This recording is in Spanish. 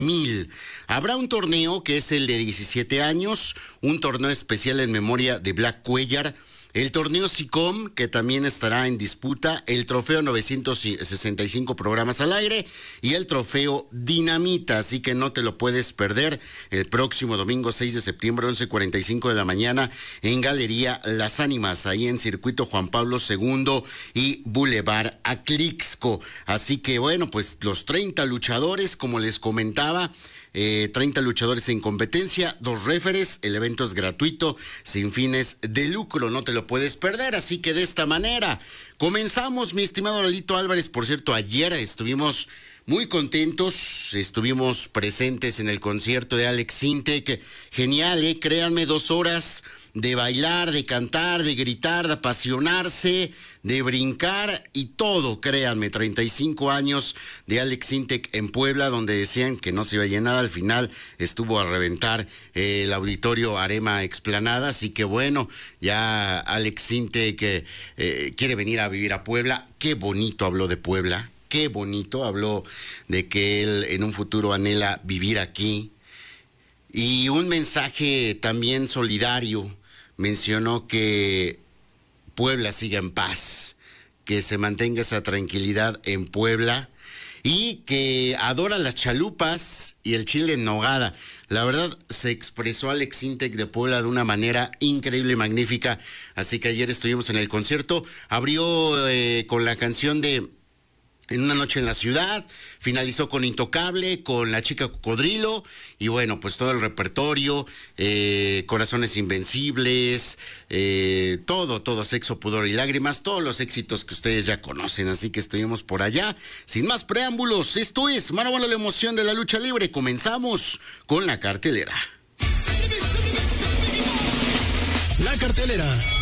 1000. Habrá un torneo que es el de 17 años, un torneo especial en memoria de Black Cuellar, el torneo SICOM, que también estará en disputa, el trofeo 965 programas al aire y el trofeo Dinamita, así que no te lo puedes perder el próximo domingo 6 de septiembre, 11:45 de la mañana, en Galería Las Ánimas, ahí en Circuito Juan Pablo II y Boulevard Atlixco. Así que bueno, pues los 30 luchadores, como les comentaba, 30 luchadores en competencia, 2 referees, el evento es gratuito, sin fines de lucro, no te lo puedes perder, así que de esta manera comenzamos, mi estimado Lalito Álvarez. Por cierto, ayer estuvimos muy contentos, estuvimos presentes en el concierto de Alex Sintek, genial, créanme, 2 horas de bailar, de cantar, de gritar, de apasionarse, de brincar y todo, créanme, 35 años de Alex Sintek en Puebla, donde decían que no se iba a llenar, al final estuvo a reventar el auditorio Arema Explanada, así que bueno, ya Alex Sintek quiere venir a vivir a Puebla. Qué bonito habló de Puebla, qué bonito habló de que él en un futuro anhela vivir aquí, y un mensaje también solidario. Mencionó que Puebla siga en paz, que se mantenga esa tranquilidad en Puebla y que adora las chalupas y el chile en nogada. La verdad, se expresó Alex Sintek de Puebla de una manera increíble y magnífica, así que ayer estuvimos en el concierto. Abrió con la canción de En una noche en la ciudad, finalizó con Intocable, con La chica cocodrilo, y bueno, pues todo el repertorio, Corazones invencibles, todo, Sexo, pudor y lágrimas, todos los éxitos que ustedes ya conocen, así que estuvimos por allá. Sin más preámbulos, esto es Mano a Mano, la emoción de la lucha libre. Comenzamos con la cartelera. La cartelera.